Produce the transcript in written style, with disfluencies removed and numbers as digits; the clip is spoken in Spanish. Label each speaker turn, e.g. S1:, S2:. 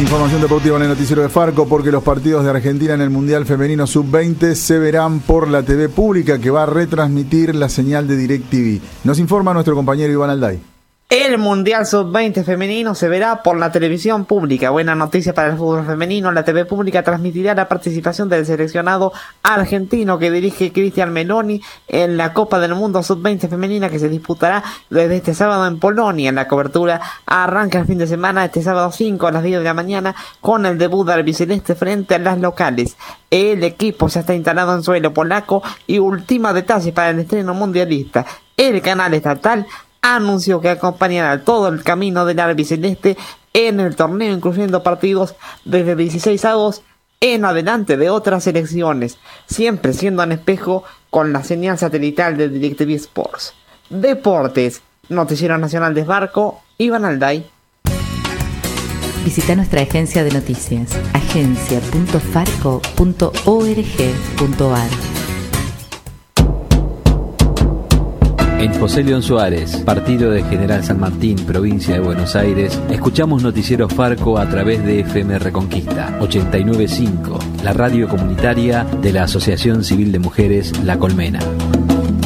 S1: Información deportiva en el noticiero de Farco, porque los partidos de Argentina en el Mundial Femenino Sub-20 se verán por la TV pública, que va a retransmitir la señal de DirecTV. Nos informa nuestro compañero Iván Alday.
S2: El Mundial Sub-20 femenino se verá por la televisión pública. Buena noticia para el fútbol femenino. La TV pública transmitirá la participación del seleccionado argentino que dirige Cristian Meloni en la Copa del Mundo Sub-20 femenina, que se disputará desde este sábado en Polonia. La cobertura arranca el fin de semana, este sábado 5 a las 10 de la mañana, con el debut del albiceleste frente a las locales. El equipo ya está instalado en suelo polaco y ultima detalle para el estreno mundialista. El canal estatal anunció que acompañará todo el camino del albiceleste en el torneo, incluyendo partidos desde 16 avos en adelante de otras selecciones, siempre siendo en espejo con la señal satelital de DirecTV Sports. Deportes, Noticiero Nacional de Farco, Iván Alday.
S3: Visita nuestra agencia de noticias, agencia.farco.org.ar.
S4: En José León Suárez, partido de General San Martín, provincia de Buenos Aires, escuchamos Noticiero Farco a través de FM Reconquista 89.5, la radio comunitaria de la Asociación Civil de Mujeres La Colmena.